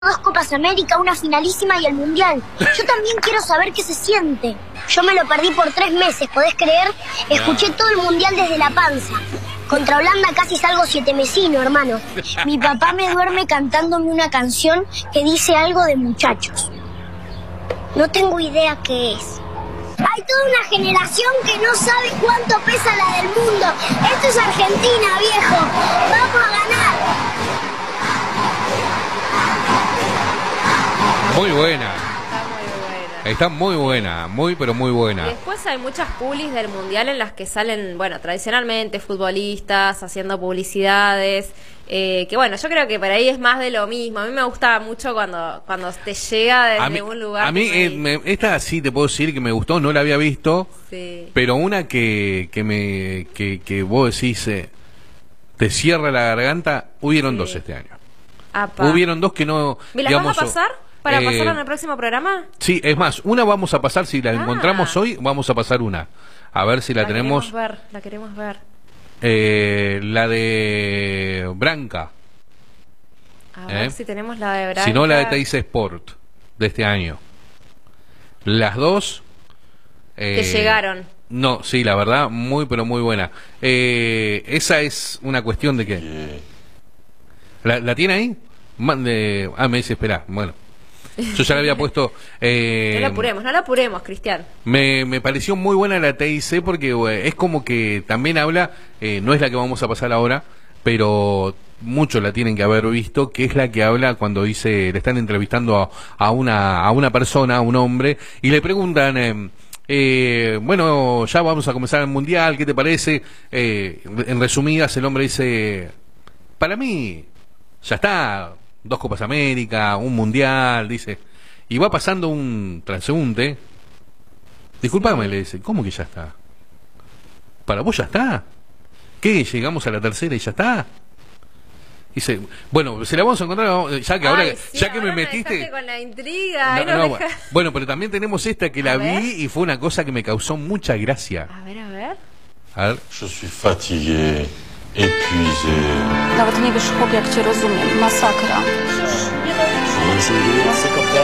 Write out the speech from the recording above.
2 Copas América, una finalísima y el Mundial. Yo también quiero saber qué se siente. Yo me lo perdí por 3 meses, ¿podés creer? Escuché todo el Mundial desde la panza. Contra Holanda casi salgo 7 mesino, hermano. Mi papá me duerme cantándome una canción que dice algo de muchachos. No tengo idea qué es. Hay toda una generación que no sabe cuánto pesa la del mundo. Esto es Argentina, viejo. Vamos a ganar. Muy buena. Está muy buena, muy pero muy buena. Después hay muchas publis del Mundial en las que salen, bueno, tradicionalmente futbolistas haciendo publicidades, que bueno, yo creo que por ahí es más de lo mismo. A mí me gusta mucho cuando te llega desde un lugar. A mí esta sí te puedo decir que me gustó, no la había visto, sí. Pero una que vos decís te cierra la garganta, hubieron dos este año. Apa. Hubieron dos que no. ¿Me las vas a pasar? ¿Para pasarla en el próximo programa? Sí, es más, una vamos a pasar, si la encontramos hoy, vamos a pasar una. A ver si la tenemos. La queremos ver. La de Branca. A ver si tenemos la de Branca. Si no, la de Teis Sport, de este año. Las dos. Que llegaron. No, sí, la verdad, muy, pero muy buena. Esa es una cuestión de que... ¿La tiene ahí? Me dice, espera, bueno. Yo ya la había puesto... no la apuremos, Cristian. Me pareció muy buena la TIC porque es como que también habla, no es la que vamos a pasar ahora, pero muchos la tienen que haber visto, que es la que habla cuando le están entrevistando a una persona, a un hombre, y le preguntan... bueno, ya vamos a comenzar el Mundial, ¿qué te parece? En resumidas, el hombre dice, para mí, ya está, 2 Copas América, un Mundial, dice, y va pasando un transeúnte, discúlpame, le dice, ¿cómo que ya está? ¿Para vos ya está? ¿Qué? ¿Llegamos a la tercera y ya está? Dice, bueno, se la vamos a encontrar, ya que ahora, ya que me metiste con la intriga. Bueno, pero también tenemos esta que la vi y fue una cosa que me causó mucha gracia. A ver. A ver. Je suis fatigué, épuisé. Nawet nie wiesz, chłop, jak cię rozumiem. Masakra.